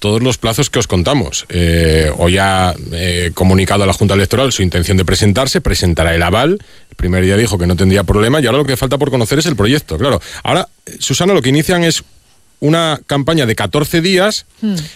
todos los plazos que os contamos. Hoy ha comunicado a la Junta Electoral su intención de presentarse, presentará el aval. El primer día dijo que no tendría problema y ahora lo que falta por conocer es el proyecto. Claro, ahora, Susana, lo que inician es una campaña de 14 días